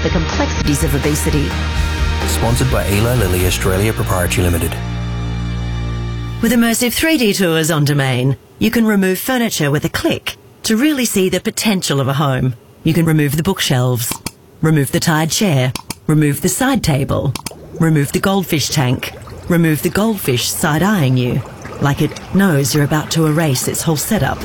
the complexities of obesity. Sponsored by Eli Lilly Australia Proprietary Limited. With immersive 3D tours on Domain, you can remove furniture with a click to really see the potential of a home. You can remove the bookshelves, remove the tired chair, remove the side table, remove the goldfish tank, remove the goldfish side-eyeing you, like it knows you're about to erase its whole setup.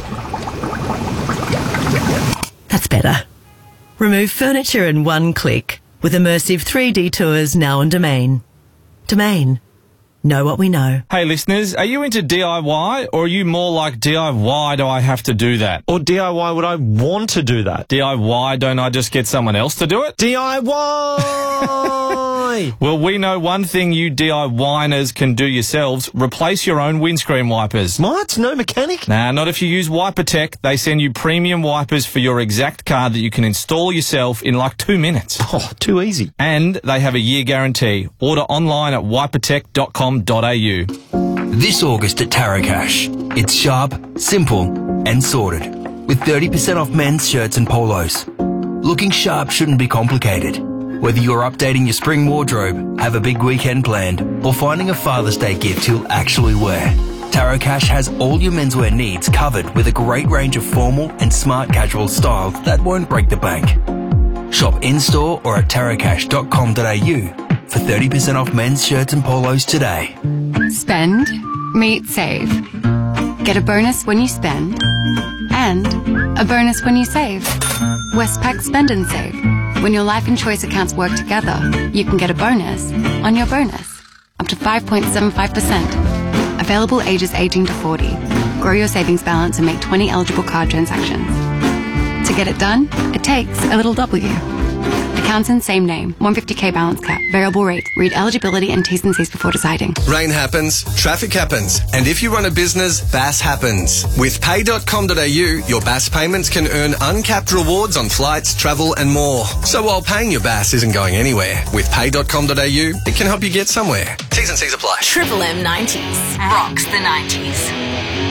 That's better. Remove furniture in one click with immersive 3D tours now on Domain. Domain. Know what we know. Hey listeners, are you into DIY or are you more like DIY do I have to do that? Or DIY would I want to do that? DIY don't I just get someone else to do it? DIY! Well, we know one thing you DIYers can do yourselves. Replace your own windscreen wipers. What? No mechanic? Nah, not if you use WiperTech. They send you premium wipers for your exact car that you can install yourself in like 2 minutes. Oh, too easy. And they have a year guarantee. Order online at wipertech.com.au. This August at Taracash, it's sharp, simple and sorted. With 30% off men's shirts and polos. Looking sharp shouldn't be complicated. Whether you're updating your spring wardrobe, have a big weekend planned, or finding a Father's Day gift you'll actually wear, Taracash has all your menswear needs covered with a great range of formal and smart casual styles that won't break the bank. Shop in-store or at taracash.com.au for 30% off men's shirts and polos today. Spend, meet, save. Get a bonus when you spend, and a bonus when you save. Westpac Spend and Save. When your life and choice accounts work together, you can get a bonus on your bonus, up to 5.75%. Available ages 18 to 40. Grow your savings balance and make 20 eligible card transactions. To get it done, it takes a little W. Accounts in same name, 150k balance cap, variable rate. Read eligibility and T's and C's before deciding. Rain happens, traffic happens, and if you run a business, BAS happens. With pay.com.au, your BAS payments can earn uncapped rewards on flights, travel and more. So while paying your BAS isn't going anywhere, with pay.com.au, it can help you get somewhere. T's and C's apply. Triple M 90s rocks the 90s.